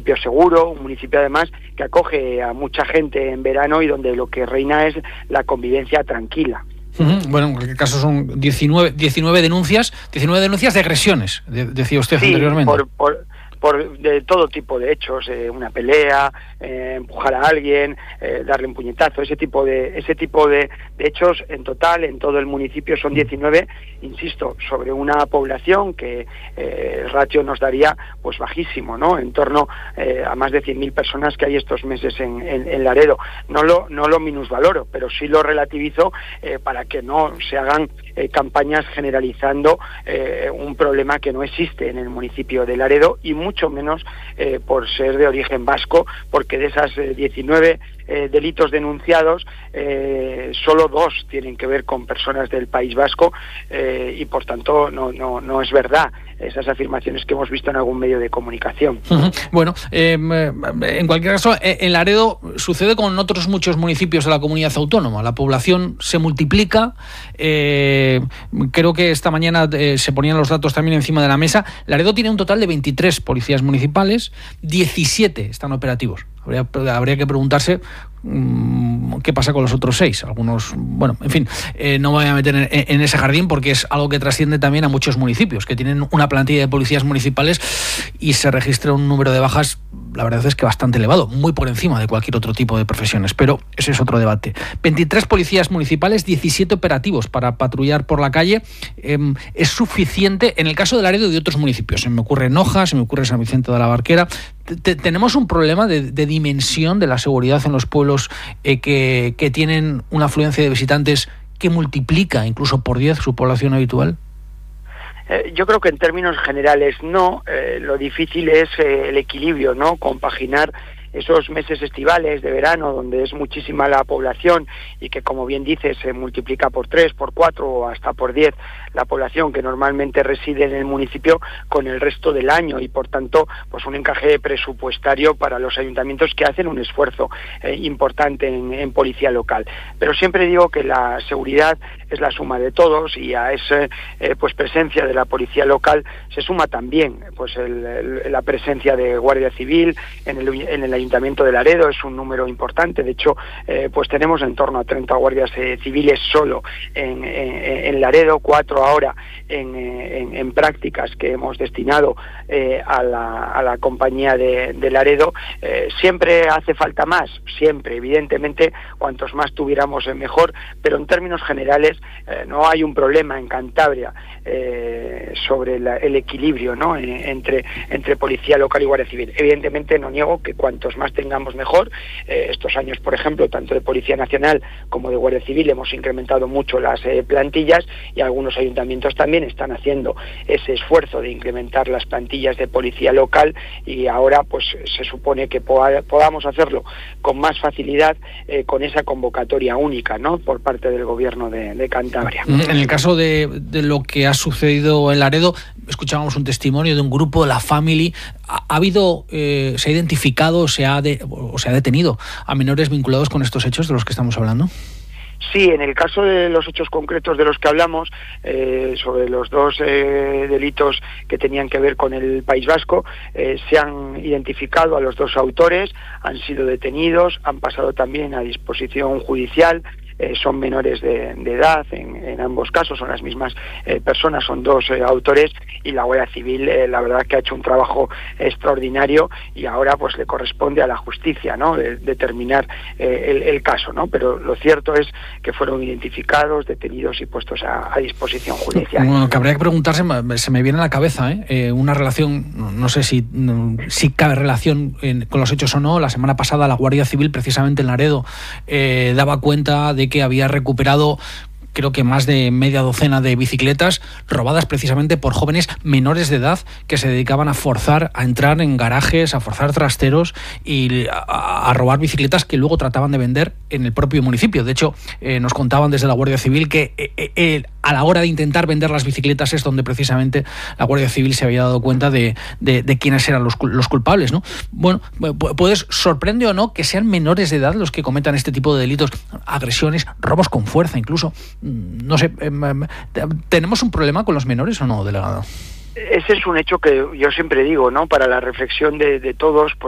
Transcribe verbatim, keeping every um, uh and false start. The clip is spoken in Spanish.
municipio seguro, un municipio además que acoge a mucha gente en verano y donde lo que reina es la convivencia tranquila. Uh-huh. Bueno, en cualquier caso son diecinueve, diecinueve denuncias, diecinueve denuncias de agresiones, de, decía usted sí, anteriormente. Por, por, por de todo tipo de hechos, eh, una pelea, eh, empujar a alguien, eh, darle un puñetazo, ese tipo de ese tipo de, de hechos en total en todo el municipio son diecinueve, insisto, sobre una población que eh, el ratio nos daría pues bajísimo, ¿no? En torno eh, a más de cien mil personas que hay estos meses en, en, en Laredo. No lo no lo minusvaloro, pero sí lo relativizo eh, para que no se hagan eh, campañas generalizando eh, un problema que no existe en el municipio de Laredo, y mucho menos eh, por ser de origen vasco, porque de esas eh, diecinueve eh, delitos denunciados, eh, solo dos tienen que ver con personas del País Vasco, eh, y por tanto no, no, no es verdad esas afirmaciones que hemos visto en algún medio de comunicación. Uh-huh. Bueno, eh, en cualquier caso, en Laredo sucede con otros muchos municipios de la comunidad autónoma. La población se multiplica. Eh, creo que esta mañana eh, se ponían los datos también encima de la mesa. Laredo tiene un total de veintitrés policías municipales, diecisiete están operativos. Habría, habría que preguntarse mmm, qué pasa con los otros seis. Algunos, bueno, en fin, eh, no me voy a meter en, en ese jardín porque es algo que trasciende también a muchos municipios que tienen una plantilla de policías municipales y se registra un número de bajas, la verdad es que bastante elevado, muy por encima de cualquier otro tipo de profesiones, pero ese es otro debate. veintitrés policías municipales, diecisiete operativos para patrullar por la calle. Eh, es suficiente en el caso de Laredo y de otros municipios. Se me ocurre Noja, se me ocurre San Vicente de la Barquera. Tenemos un problema de, de dimensión de la seguridad en los pueblos eh, que, que tienen una afluencia de visitantes que multiplica incluso por diez su población habitual. Eh, yo creo que en términos generales no. Eh, lo difícil es eh, el equilibrio, ¿no? Compaginar esos meses estivales de verano donde es muchísima la población y que, como bien dices, se multiplica por tres, por cuatro o hasta por diez la población que normalmente reside en el municipio con el resto del año, y por tanto pues un encaje presupuestario para los ayuntamientos que hacen un esfuerzo eh, importante en, en policía local. Pero siempre digo que la seguridad es la suma de todos, y a esa eh, pues presencia de la policía local se suma también pues el, el, la presencia de Guardia Civil en el, en el Ayuntamiento de Laredo. Es un número importante. De hecho, eh, pues tenemos en torno a treinta guardias eh, civiles solo en, en, en Laredo, cuatro ahora en, en, en prácticas que hemos destinado eh, a, la, a la compañía de, de Laredo. Eh, siempre hace falta más, siempre, evidentemente, cuantos más tuviéramos mejor, pero en términos generales eh, no hay un problema en Cantabria eh, sobre la, el equilibrio, ¿no? Eh, entre, entre policía local y Guardia Civil. Evidentemente no niego que cuantos más tengamos mejor. Eh, estos años, por ejemplo, tanto de Policía Nacional como de Guardia Civil hemos incrementado mucho las eh, plantillas, y algunos ayuntamientos también están haciendo ese esfuerzo de incrementar las plantillas de policía local, y ahora pues se supone que poda, podamos hacerlo con más facilidad eh, con esa convocatoria única, ¿no? Por parte del gobierno de, de Cantabria. En el caso de, de lo que ha sucedido en Laredo, escuchábamos un testimonio de un grupo, la Family. ¿Ha, ha habido, eh, se ha identificado, se ha de, o se ha detenido a menores vinculados con estos hechos de los que estamos hablando? Sí, en el caso de los hechos concretos de los que hablamos, eh, sobre los dos eh, delitos que tenían que ver con el País Vasco, eh, se han identificado a los dos autores, han sido detenidos, han pasado también a disposición judicial. Eh, son menores de, de edad, en, en ambos casos son las mismas eh, personas, son dos eh, autores, y la Guardia Civil eh, la verdad que ha hecho un trabajo extraordinario, y ahora pues le corresponde a la justicia, ¿no? De, determinar eh, el, el caso, ¿no? Pero lo cierto es que fueron identificados, detenidos y puestos a, a disposición judicial. Bueno, que habría que preguntarse, se me viene a la cabeza ¿eh? Eh, una relación, no sé si, si cabe relación en, con los hechos o no. La semana pasada la Guardia Civil, precisamente en Laredo, eh, daba cuenta de que había recuperado, creo que más de media docena de bicicletas robadas precisamente por jóvenes menores de edad que se dedicaban a forzar a entrar en garajes, a forzar trasteros y a, a robar bicicletas que luego trataban de vender en el propio municipio. De hecho, eh, nos contaban desde la Guardia Civil que eh, eh, a la hora de intentar vender las bicicletas es donde precisamente la Guardia Civil se había dado cuenta de, de, de quiénes eran los, los culpables, ¿no? Bueno, pues sorprende o no que sean menores de edad los que cometan este tipo de delitos, agresiones, robos con fuerza incluso. No sé, ¿tenemos un problema con los menores o no, delegado? Ese es un hecho que yo siempre digo, ¿no? Para la reflexión de, de todos.